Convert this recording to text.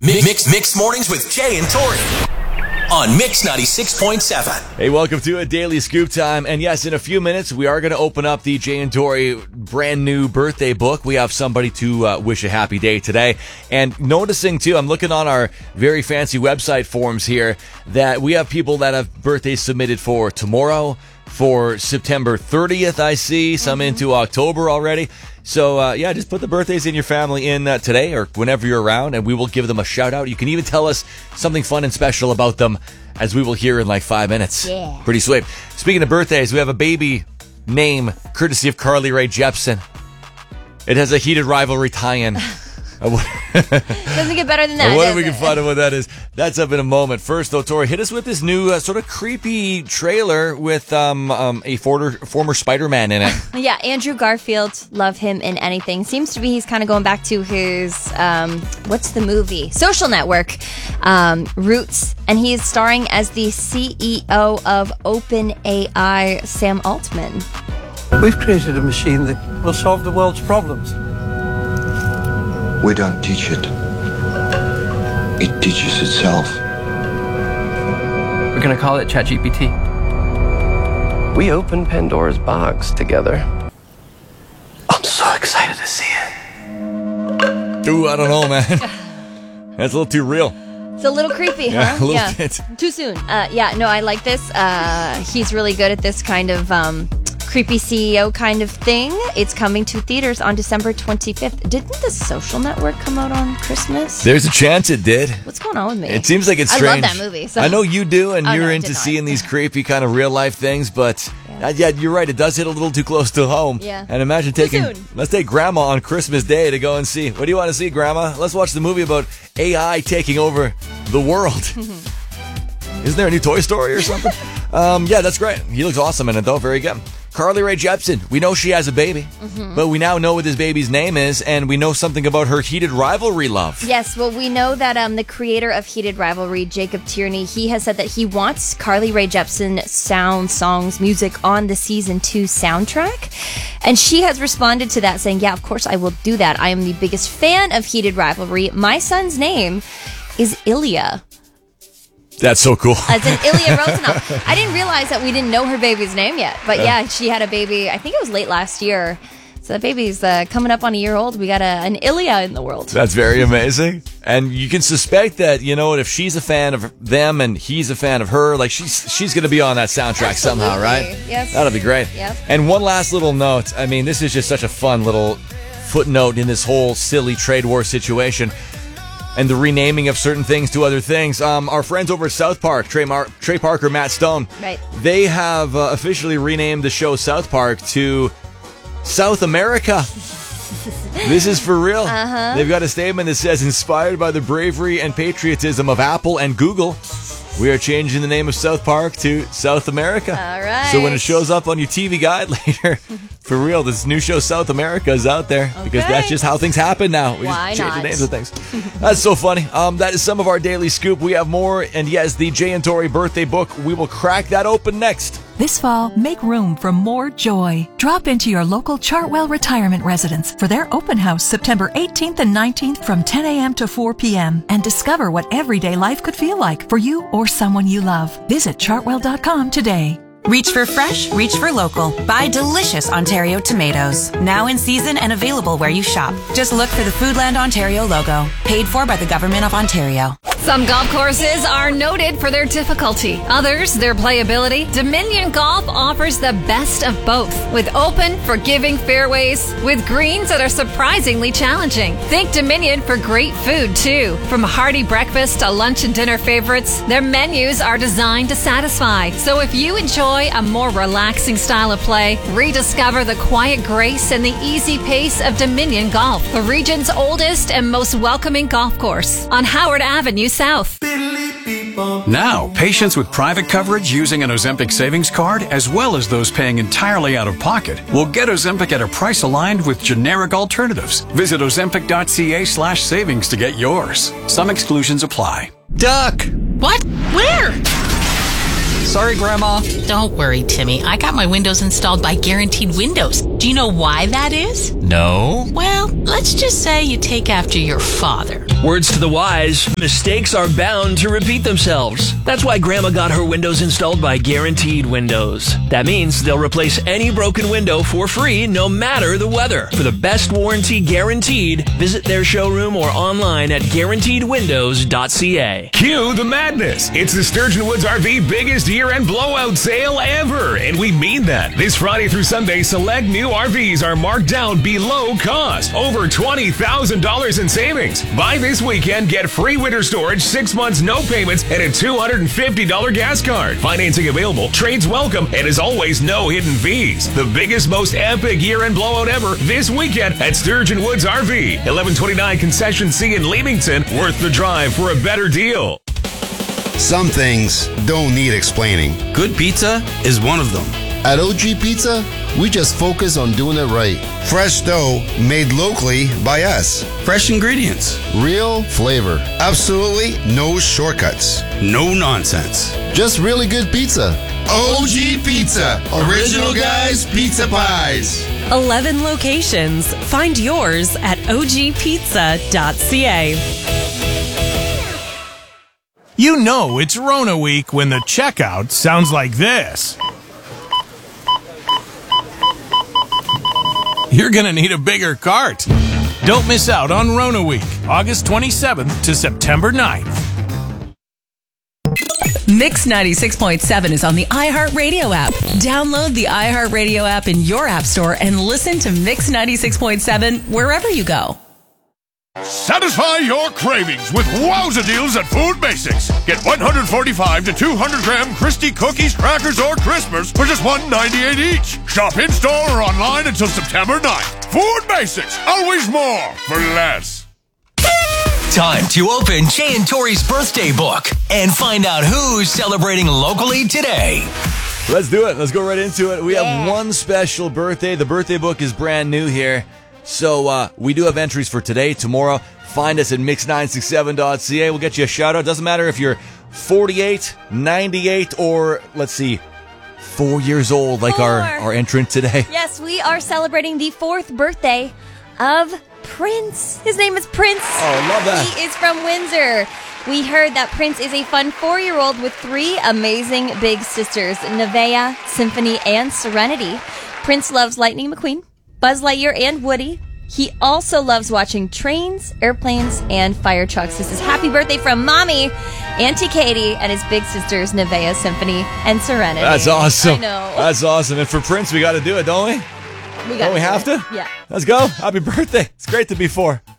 Mix mornings with Jay and Tori on Mix 96.7. Hey, welcome to a Daily Scoop time. And yes, in a few minutes, we are going to open up the Jay and Tori brand new birthday book. We have somebody to wish a happy day today. And noticing, too, I'm looking on our very fancy website forms here, that we have people that have birthdays submitted for tomorrow, for September 30th, I see, some into October already. So, just put the birthdays in your family in today or whenever you're around, and we will give them a shout-out. You can even tell us something fun and special about them, as we will hear in like 5 minutes. Yeah. Pretty sweet. Speaking of birthdays, we have a baby name courtesy of Carly Rae Jepsen. It has a heated rivalry tie-in. Doesn't get better than that. What if we can find out what that is? That's up in a moment. First, though, Tori, hit us with this new sort of creepy trailer with a former Spider-Man in it. Yeah, Andrew Garfield, love him in anything. Seems to be he's kind of going back to his, what's the movie? Social Network roots. And he is starring as the CEO of OpenAI, Sam Altman. We've created a machine that will solve the world's problems. We don't teach it. It teaches itself. We're going to call it ChatGPT. We opened Pandora's box together. I'm so excited to see it. Ooh, I don't know, man. That's a little too real. It's a little creepy, huh? Yeah, a little bit. Too soon. No, I like this. He's really good at this kind of creepy CEO kind of thing. It's coming to theaters on December 25th. Didn't The Social Network come out on Christmas? There's a chance it did. What's going on with me? It seems like it's strange. I love that movie. So. I know you do, and you're no, into seeing these creepy kind of real life things, but yeah, you're right. It does hit a little too close to home. Yeah. And imagine let's take Grandma on Christmas Day to go and see. What do you want to see, Grandma? Let's watch the movie about AI taking over the world. Isn't there a new Toy Story or something? That's great. He looks awesome in it, though. Very good. Carly Rae Jepsen. We know she has a baby, but we now know what this baby's name is, and we know something about her heated rivalry love. Yes, well, we know that the creator of Heated Rivalry, Jacob Tierney, he has said that he wants Carly Rae Jepsen songs, music on the Season 2 soundtrack. And she has responded to that saying, yeah, of course I will do that. I am the biggest fan of Heated Rivalry. My son's name is Ilya. That's so cool. As in Ilya Rozanov. I didn't realize that we didn't know her baby's name yet. But yeah, she had a baby, I think it was late last year. So that baby's coming up on a year old. We got an Ilya in the world. That's very amazing. And you can suspect that, if she's a fan of them and he's a fan of her, like she's going to be on that soundtrack Absolutely. somehow, right? Yes. That'll be great. Yep. And one last little note. I mean, this is just such a fun little footnote in this whole silly trade war situation and the renaming of certain things to other things. Our friends over at South Park, Trey Parker, Matt Stone, right. They have officially renamed the show South Park to South America. This is for real. They've got a statement that says, inspired by the bravery and patriotism of Apple and Google, we are changing the name of South Park to South America. All right. So when it shows up on your TV guide later, for real, this new show South America is out there because that's just how things happen now. We Why just change not? the names of things. That's so funny. That is some of our daily scoop. We have more, and yes, the Jay and Tori birthday book. We will crack that open next. This fall, make room for more joy. Drop into your local Chartwell Retirement Residence for their open house September 18th and 19th from 10 a.m. to 4 p.m. and discover what everyday life could feel like for you or someone you love. Visit chartwell.com today. Reach for fresh, reach for local. Buy delicious Ontario tomatoes. Now in season and available where you shop. Just look for the Foodland Ontario logo. Paid for by the Government of Ontario. Some golf courses are noted for their difficulty. Others, their playability. Dominion Golf offers the best of both. With open, forgiving fairways, with greens that are surprisingly challenging. Think Dominion for great food, too. From hearty breakfast to lunch and dinner favorites, their menus are designed to satisfy. So if you enjoy a more relaxing style of play, rediscover the quiet grace and the easy pace of Dominion Golf, the region's oldest and most welcoming golf course on Howard Avenue South. Now, patients with private coverage using an Ozempic savings card, as well as those paying entirely out of pocket, will get Ozempic at a price aligned with generic alternatives. Visit ozempic.ca/savings to get yours. Some exclusions apply. Duck! What? Where? Sorry, Grandma. Don't worry, Timmy. I got my windows installed by Guaranteed Windows. Do you know why that is? No. Well, let's just say you take after your father. Words to the wise, mistakes are bound to repeat themselves. That's why Grandma got her windows installed by Guaranteed Windows. That means they'll replace any broken window for free, no matter the weather. For the best warranty guaranteed, visit their showroom or online at guaranteedwindows.ca. Cue the madness. It's the Sturgeon Woods RV biggest year-end blowout sale ever, and we mean that. This Friday through Sunday, select new RVs are marked down below cost. Over $20,000 in savings. Buy this weekend, get free winter storage, 6 months no payments, and a $250 gas card. Financing available, trades welcome, and as always, no hidden fees. The biggest, most epic year-end blowout ever this weekend at Sturgeon Woods RV. 1129 Concession C in Leamington. Worth the drive for a better deal. Some things don't need explaining. Good pizza is one of them. At OG Pizza, we just focus on doing it right. Fresh dough made locally by us. Fresh ingredients. Real flavor. Absolutely no shortcuts. No nonsense. Just really good pizza. OG Pizza. Original guys, pizza pies. 11 locations. Find yours at ogpizza.ca. You know it's Rona week when the checkout sounds like this. You're going to need a bigger cart. Don't miss out on Rona Week, August 27th to September 9th. Mix 96.7 is on the iHeartRadio app. Download the iHeartRadio app in your app store and listen to Mix 96.7 wherever you go. Satisfy your cravings with wowza deals at Food Basics. Get 145 to 200 gram Christie cookies, crackers, or Crispers for just $1.98 each. Shop in-store or online until September 9th. Food Basics, always more for less. Time to open Jay and Tori's birthday book and find out who's celebrating locally today. Let's do it. Let's go right into it. We have one special birthday. The birthday book is brand new here. So we do have entries for today, tomorrow. Find us at mix967.ca. We'll get you a shout out. Doesn't matter if you're 48, 98, or let's see, 4 years old like our entrant today. Yes, we are celebrating the 4th birthday of Prince. His name is Prince. Oh, I love that. He is from Windsor. We heard that Prince is a fun 4-year-old with 3 amazing big sisters, Nevaeh, Symphony, and Serenity. Prince loves Lightning McQueen, Buzz Lightyear, and Woody. He also loves watching trains, airplanes, and fire trucks. This is happy birthday from Mommy, Auntie Katie, and his big sisters, Nevaeh, Symphony, and Serenity. That's awesome. I know. That's awesome. And for Prince, we got to do it, don't we? Don't we have to? Yeah. Let's go. Happy birthday. It's great to be 4.